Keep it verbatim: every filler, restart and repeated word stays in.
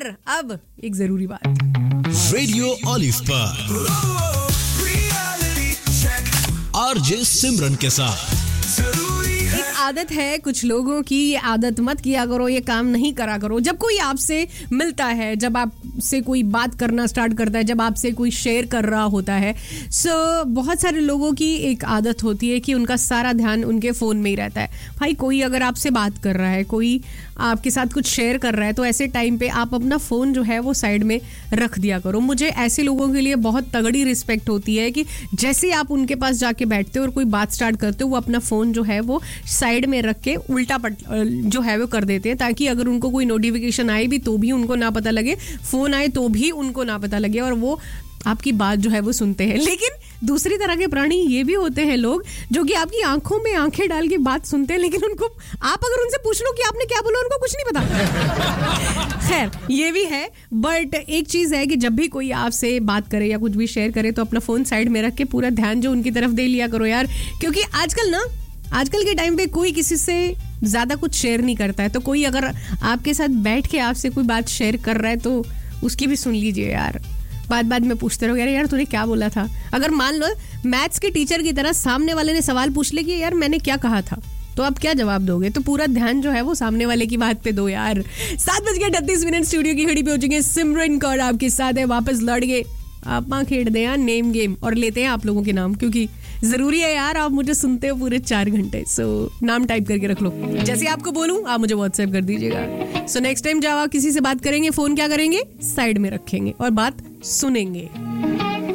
पर अब एक जरूरी बात, रेडियो ऑलिव पर आरजे सिमरन के साथ। एक आदत है कुछ लोगों की, ये आदत मत किया करो, ये काम नहीं करा करो। जब कोई आपसे मिलता है, जब आपसे कोई बात करना स्टार्ट करता है, जब आपसे कोई शेयर कर रहा होता है, सो बहुत सारे लोगों की एक आदत होती है कि उनका सारा ध्यान उनके फ़ोन में ही रहता है। भाई कोई अगर आपसे बात कर रहा है, कोई आपके साथ कुछ शेयर कर रहा है, तो ऐसे टाइम पे आप अपना फ़ोन जो है वो साइड में रख दिया करो। मुझे ऐसे लोगों के लिए बहुत तगड़ी रिस्पेक्ट होती है कि जैसे आप उनके पास जाके बैठते हो और कोई बात स्टार्ट करते हो, वो अपना फ़ोन जो है वो साइड में रख के उल्टा पट जो है वो कर देते हैं, ताकि अगर उनको कोई नोटिफिकेशन आए भी तो भी उनको ना पता लगे, फ़ोन आए तो भी उनको ना पता लगे, और वो आपकी बात जो है वो सुनते हैं। लेकिन दूसरी तरह के प्राणी ये भी होते हैं लोग जो कि आपकी आंखों में आंखें डाल के बात सुनते हैं, लेकिन उनको आप अगर उनसे पूछ लो कि आपने क्या बोला, उनको कुछ नहीं पता। खैर ये भी है, बट एक चीज़ है कि जब भी कोई आपसे बात करे या कुछ भी शेयर करे तो अपना फ़ोन साइड में रख के पूरा ध्यान जो उनकी तरफ दे लिया करो यार, क्योंकि आजकल ना आजकल के टाइम पे कोई किसी से ज़्यादा कुछ शेयर नहीं करता है। तो कोई अगर आपके साथ बैठ के आपसे कोई बात शेयर कर रहा है तो उसकी भी सुन लीजिए यार। बाद बाद में पूछते रहो यार यार तूने क्या बोला था। अगर मान लो मैथ्स के टीचर की तरह सामने वाले ने सवाल पूछ ले कि यार मैंने क्या कहा था, तो आप क्या जवाब दोगे? तो पूरा ध्यान जो है वो सामने वाले की बात पे दो यार। सात बज के अड़तीस मिनट स्टूडियो की घड़ी पे हो चुके। सिमरन कौर आपके साथ है, वापस लड़ गए आप माँ खेड़ दे यार नेम गेम, और लेते हैं आप लोगों के नाम, क्योंकि जरूरी है यार आप मुझे सुनते हो पूरे चार घंटे। सो so, नाम टाइप करके रख लो, जैसे आपको बोलूं आप मुझे व्हाट्सएप कर दीजिएगा। सो नेक्स्ट टाइम जब आप किसी से बात करेंगे, फोन क्या करेंगे, साइड में रखेंगे और बात सुनेंगे।